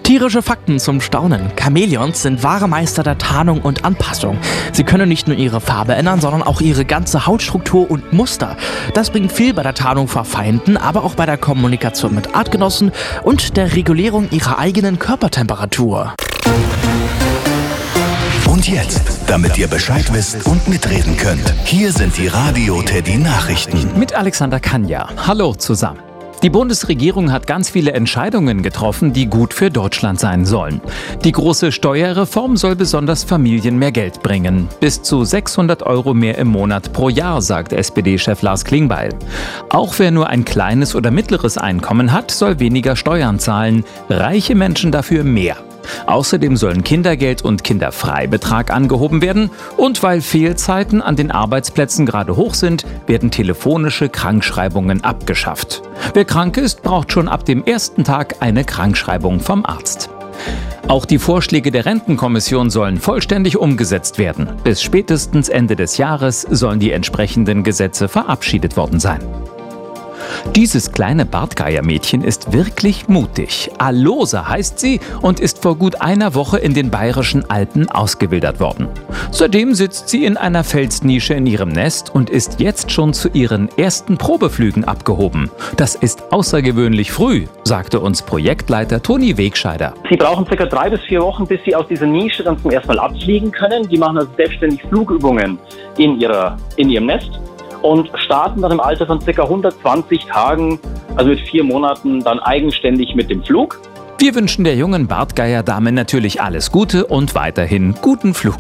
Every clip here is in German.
Tierische Fakten zum Staunen. Chamäleons sind wahre Meister der Tarnung und Anpassung. Sie können nicht nur ihre Farbe ändern, sondern auch ihre ganze Hautstruktur und Muster. Das bringt viel bei der Tarnung vor Feinden, aber auch bei der Kommunikation mit Artgenossen und der Regulierung ihrer eigenen Körpertemperatur. Und jetzt, damit ihr Bescheid wisst und mitreden könnt, hier sind die Radio Teddy Nachrichten. Mit Alexander Kanja. Hallo zusammen. Die Bundesregierung hat ganz viele Entscheidungen getroffen, die gut für Deutschland sein sollen. Die große Steuerreform soll besonders Familien mehr Geld bringen. Bis zu 600 € mehr im Monat pro Jahr, sagt SPD-Chef Lars Klingbeil. Auch wer nur ein kleines oder mittleres Einkommen hat, soll weniger Steuern zahlen. Reiche Menschen dafür mehr. Außerdem sollen Kindergeld und Kinderfreibetrag angehoben werden. Und weil Fehlzeiten an den Arbeitsplätzen gerade hoch sind, werden telefonische Krankschreibungen abgeschafft. Wer krank ist, braucht schon ab dem ersten Tag eine Krankschreibung vom Arzt. Auch die Vorschläge der Rentenkommission sollen vollständig umgesetzt werden. Bis spätestens Ende des Jahres sollen die entsprechenden Gesetze verabschiedet worden sein. Dieses kleine Bartgeiermädchen ist wirklich mutig. Alosa heißt sie und ist vor gut einer Woche in den bayerischen Alpen ausgewildert worden. Seitdem sitzt sie in einer Felsnische in ihrem Nest und ist jetzt schon zu ihren ersten Probeflügen abgehoben. Das ist außergewöhnlich früh, sagte uns Projektleiter Toni Wegscheider. Sie brauchen ca. 3 bis 4 Wochen, bis sie aus dieser Nische dann zum ersten Mal abfliegen können. Die machen also selbstständig Flugübungen in ihrem Nest. Und starten dann im Alter von ca. 120 Tagen, also mit 4 Monaten, dann eigenständig mit dem Flug. Wir wünschen der jungen Bartgeierdame natürlich alles Gute und weiterhin guten Flug.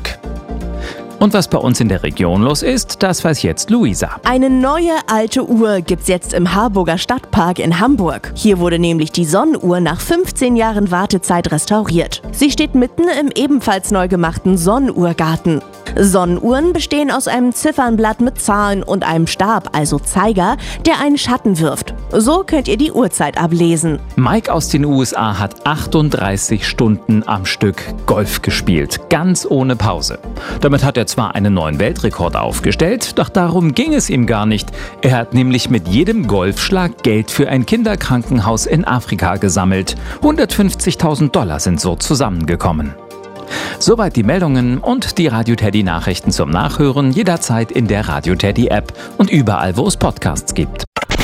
Und was bei uns in der Region los ist, das weiß jetzt Luisa. Eine neue alte Uhr gibt's jetzt im Harburger Stadtpark in Hamburg. Hier wurde nämlich die Sonnenuhr nach 15 Jahren Wartezeit restauriert. Sie steht mitten im ebenfalls neu gemachten Sonnenuhrgarten. Sonnenuhren bestehen aus einem Ziffernblatt mit Zahlen und einem Stab, also Zeiger, der einen Schatten wirft. So könnt ihr die Uhrzeit ablesen. Mike aus den USA hat 38 Stunden am Stück Golf gespielt, ganz ohne Pause. Damit hat er zwar einen neuen Weltrekord aufgestellt, doch darum ging es ihm gar nicht. Er hat nämlich mit jedem Golfschlag Geld für ein Kinderkrankenhaus in Afrika gesammelt. 150.000 $ sind so zusammengekommen. Soweit die Meldungen und die Radio Teddy Nachrichten zum Nachhören jederzeit in der Radio Teddy App und überall, wo es Podcasts gibt.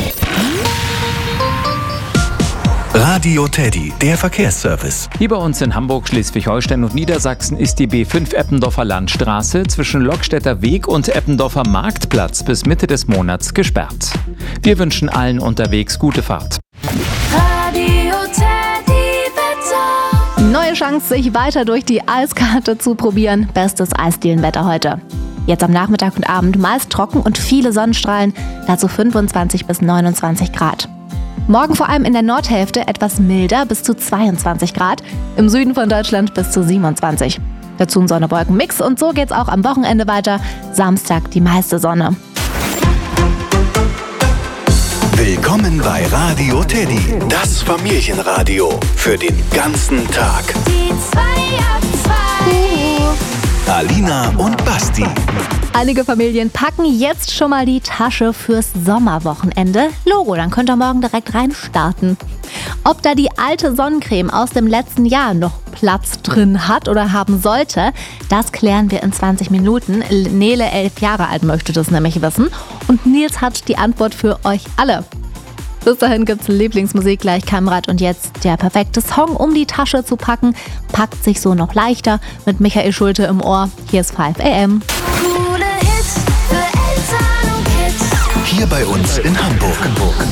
Radio Teddy, der Verkehrsservice. Hier bei uns in Hamburg, Schleswig-Holstein und Niedersachsen ist die B5 Eppendorfer Landstraße zwischen Lockstädter Weg und Eppendorfer Marktplatz bis Mitte des Monats gesperrt. Wir wünschen allen unterwegs gute Fahrt. Radio Teddy Wetter. Neue Chance, sich weiter durch die Eiskarte zu probieren. Bestes Eisdielenwetter heute. Jetzt am Nachmittag und Abend meist trocken und viele Sonnenstrahlen, dazu 25 bis 29 Grad. Morgen vor allem in der Nordhälfte etwas milder, bis zu 22 Grad. Im Süden von Deutschland bis zu 27. Dazu ein Sonne-Wolken-Mix und so geht's auch am Wochenende weiter. Samstag die meiste Sonne. Willkommen bei Radio Teddy, das Familienradio für den ganzen Tag. Die 2 ab 2. Alina und Basti. Einige Familien packen jetzt schon mal die Tasche fürs Sommerwochenende. Logo, dann könnt ihr morgen direkt reinstarten. Ob da die alte Sonnencreme aus dem letzten Jahr noch Platz drin hat oder haben sollte, das klären wir in 20 Minuten. Nele, 11 Jahre alt, möchte das nämlich wissen. Und Nils hat die Antwort für euch alle. Bis dahin gibt's Lieblingsmusik gleich Kamerad und jetzt der perfekte Song, um die Tasche zu packen. Packt sich so noch leichter mit Michael Schulte im Ohr. Hier ist 5 AM. Coole Hits für Eltern und Kids. Hier bei uns in Hamburg.